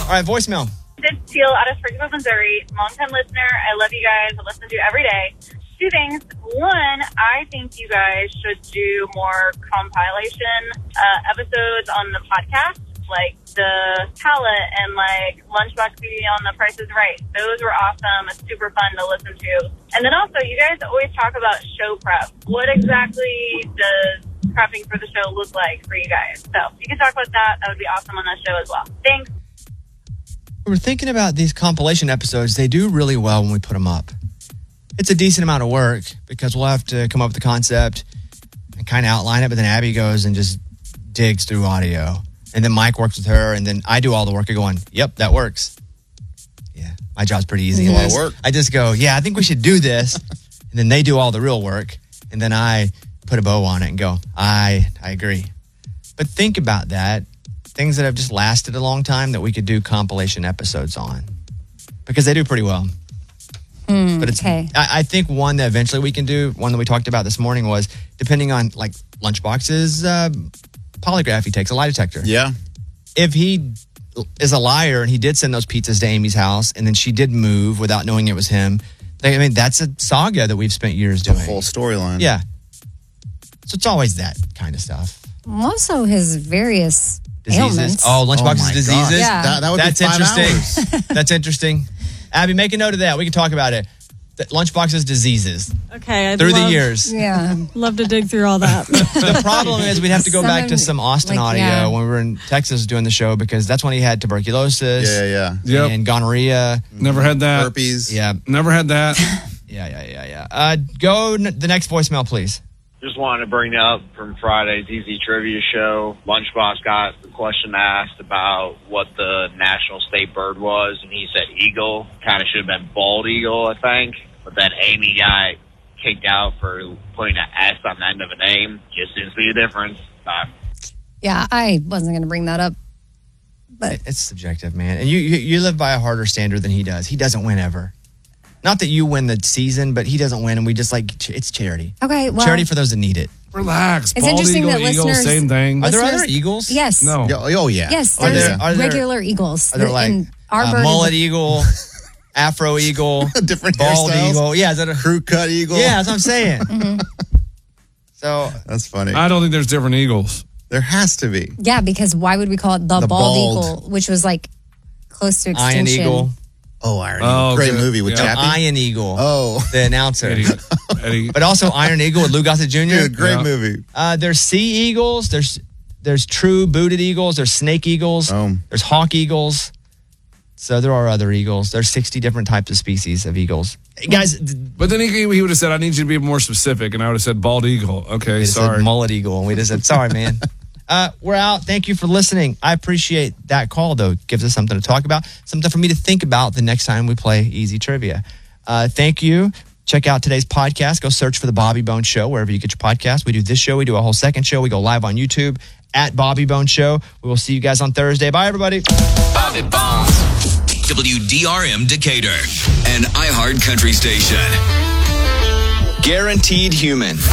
All right, voicemail. Sid Steele out of Springfield, Missouri. Long-time listener. I love you guys. I listen to you every day. 2 things. One, I think you guys should do more compilation episodes on the podcast, like the palette and like Lunchbox being on The Price is Right. Those were awesome. It's super fun to listen to. And then also, you guys always talk about show prep. What exactly does prepping for the show look like for you guys? So if you can talk about that, that would be awesome on that show as well. Thanks. We're thinking about these compilation episodes. They do really well when we put them up. It's a decent amount of work because we'll have to come up with the concept and kind of outline it, but then Abby goes and just digs through audio. And then Mike works with her, and then I do all the work of going, yep, that works. Yeah, my job's pretty easy. A lot of work. I just go, yeah, I think we should do this. And then they do all the real work, and then I put a bow on it and go, I agree. But think about that. Things that have just lasted a long time that we could do compilation episodes on. Because they do pretty well. But it's okay. I think one that eventually we can do, one that we talked about this morning was, depending on like Lunchbox's polygraph he takes, a lie detector. Yeah. If he is a liar and he did send those pizzas to Amy's house and then she did move without knowing it was him, I mean, that's a saga that we've spent years doing. The whole storyline. Yeah. So it's always that kind of stuff. Also, his various ailments. Oh, Lunchbox's my diseases? gosh. Yeah. That would That's be 5 interesting. hours. That's interesting. Abby, make a note of that. We can talk about it. Lunchbox's diseases Okay. I'd through love, the years. Yeah. Love to dig through all that. The problem is we'd have to go back to some Austin audio when we were in Texas doing the show because that's when he had tuberculosis Yeah. and gonorrhea. Never had that. Herpes. Yeah. Never had that. Yeah. Go the next voicemail, please. Just wanted to bring up from Friday's Easy Trivia show. Lunchbox got the question asked about what the national state bird was, and he said eagle. Kind of should have been bald eagle, I think. But then Amy got kicked out for putting an S on the end of a name. Just didn't see a difference. Yeah, I wasn't going to bring that up. But It's subjective, man. And you live by a harder standard than he does. He doesn't win ever. Not that you win the season, but he doesn't win, and we just it's charity. Okay, well, charity for those that need it. Relax. It's Bald interesting eagle, that eagle, listeners- same thing. Are there other eagles? Yes. No. Oh, yeah. Yes, Are there's there- regular eagles. Are there like In our bird mullet is- eagle, afro eagle, Different bald hairstyles. eagle? Yeah, is that a Crew cut eagle. Yeah, that's what I'm saying. So That's funny. I don't think there's different eagles. There has to be. Yeah, because why would we call it the The bald bald. eagle, which was like close to extinction? Iron Eagle, Oh, Iron Oh, Eagle. Great good. movie with Yeah. Chappie. Iron Eagle, Oh, the announcer. Eddie. But also Iron Eagle with Lou Gossett Jr. dude, great Yeah. movie. There's sea eagles. There's true booted eagles. There's snake eagles. There's hawk eagles. So there are other eagles. There's 60 different types of species of eagles. Hey, guys, But then he would have said, I need you to be more specific. And I would have said bald eagle. Okay, we just sorry. said mullet eagle, and we just said, sorry, man. We're out. Thank you for listening. I appreciate that call, though. It gives us something to talk about, something for me to think about the next time we play Easy Trivia. Thank you. Check out today's podcast. Go search for The Bobby Bones Show wherever you get your podcast. We do this show. We do a whole second show. We go live on YouTube at Bobby Bones Show. We will see you guys on Thursday. Bye, everybody. Bobby Bones. WDRM Decatur, an iHeart country station. Guaranteed human.